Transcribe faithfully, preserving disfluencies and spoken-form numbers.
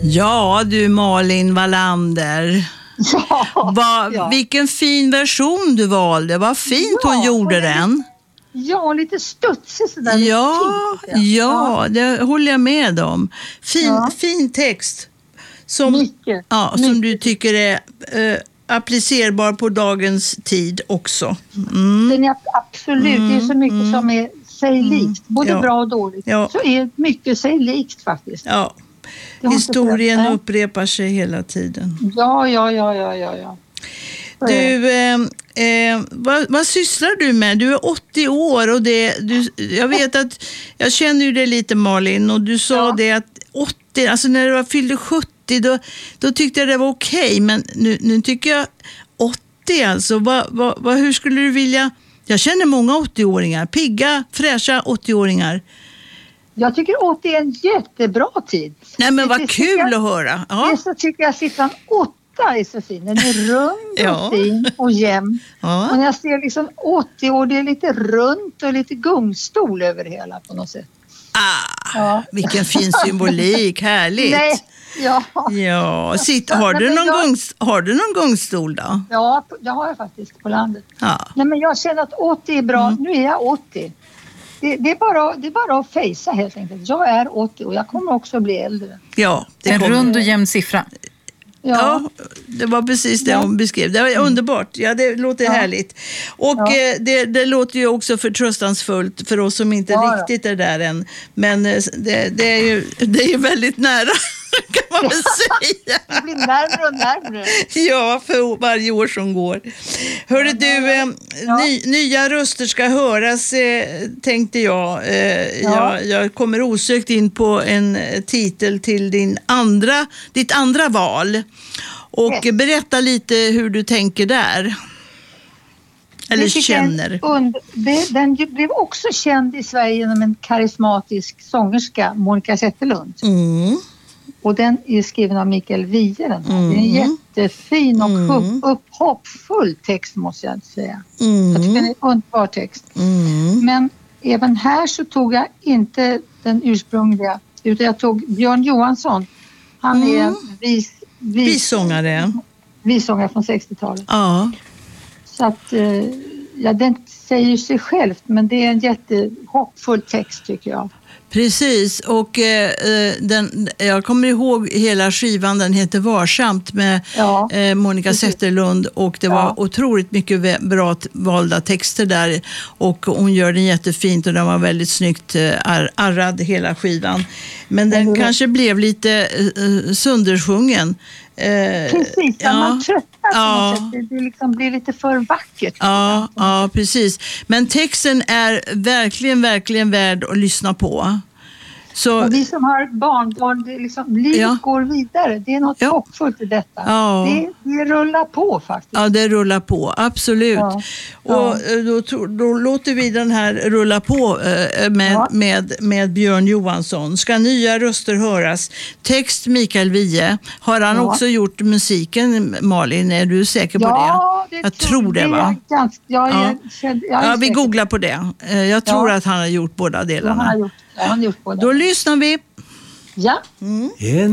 Ja, du Malin Wallander. Ja, Va, ja. Vilken fin version du valde. Vad fint Ja, hon gjorde och det- den. Ja, lite studsig sådär. lite Ja, pigg, tycker jag. ja, det håller jag med om. Fin, Ja. fin text. Som, Mycket, ja, som mycket. du tycker är eh, applicerbar på dagens tid också. Mm. Den är absolut, det är så mycket mm. som är sig likt. Både Ja. bra och dåligt. Ja. Så är mycket sig likt faktiskt. Ja. Det har inte Historien förändrat. upprepar sig hela tiden. Ja, ja, ja, ja, ja. ja. Så är det. Du, eh, eh, vad, vad sysslar du med? Du är åttio år och det, du, jag vet att, jag känner ju dig lite Malin och du sa Ja. det att åttio, alltså när du var fyllde sjuttio då, då tyckte jag det var okej, men nu, nu tycker jag åttio alltså, vad, vad, vad, hur skulle du vilja, jag känner många åttio-åringar, pigga, fräscha åttio-åringar. Jag tycker åttio är en jättebra tid. Nej men Det- vad det kul tycker jag- att höra. Ja. Det så tycker jag siffran åtta är så fin. Den är rund Ja. och fin och jämn. Ja. Och när jag ser liksom åttio år, det är lite runt och lite gungstol över hela på något sätt. Ah, Ja. vilken fin symbolik, härligt. Nej, ja. Ja, sitt, har, Nej, du men någon jag- gunst, har du någon gungstol då? Ja, det har jag faktiskt på landet. Ja. Nej, men jag känner att åttio är bra. Mm. Nu är jag åttio. Det, det, är bara, det är bara att fejsa helt enkelt. Jag är åttio och jag kommer också bli äldre. Ja, det En kom. rund och jämn siffra. Ja, Ja, det var precis det Ja. hon beskrev. Det var underbart. Ja, det låter Ja. härligt. Och Ja. eh, det, det låter ju också förtröstansfullt för oss som inte Ja, ja. riktigt är där än. Men eh, det, det, är ju, det är ju väldigt nära, kan man väl säga. det blir närmare och närmare. Ja, för varje år som går. Hörru du, eh, Ja. ny, nya röster ska höras, eh, tänkte jag. Eh, Ja. jag. Jag kommer osökt in på en eh, titel till din andra, ditt andra val. Och Yes. berätta lite hur du tänker där. Eller Det tycker jag är en känner. Und- det, den ju blev också känd i Sverige genom en karismatisk sångerska, Monica Zetterlund. Mm. Och den är skriven av Mikael Wiehe. Den här. Mm. Det är en jättefin och Mm. upp, upphoppfull text måste jag säga. Jag Mm. tycker den är en underbar text. Mm. Men även här så tog jag inte den ursprungliga utan jag tog Björn Johansson. Han är Mm. en vis, vis, Vissångare. vissångare från sextiotalet. Ja. Så att, eh, ja, den säger sig själv men det är en jättehoppfull text tycker jag. Precis, och eh, den, jag kommer ihåg hela skivan, den heter Varsamt med Ja. eh, Monica Precis. Zetterlund och det var Ja. otroligt mycket vä- bra t- valda texter där och hon gör den jättefint och den var väldigt snyggt eh, ar- arrad hela skivan. Men den Mm. kanske blev lite eh, söndersjungen. Eh, Precis, ja. Man tröttnar på Ja. något sätt. Det, det liksom blir lite för vackert. Ja, ja, precis. Men texten är verkligen, verkligen värd att lyssna på. Så, Och vi som har barnbarn, det är liksom, livet Ja. går vidare. Det är något Ja. hoppfullt i detta. Ja. Det, det rullar på faktiskt. ja, det rullar på, absolut. Ja. Och eh, då, tro- då låter vi den här rulla på eh, med, Ja. med, med Björn Johansson. Ska nya röster höras? Text Mikael Wiehe. Har han Ja. också gjort musiken, Malin? Är du säker på Ja, det? Jag tror det, är va? Ganska, jag är, Ja. jag är Ja, vi säker. googlar på det. Eh, Jag tror Ja. att han har gjort båda Ja, han delarna. har gjort, ja, han har gjort båda. Då lyssnar vi. Ja. En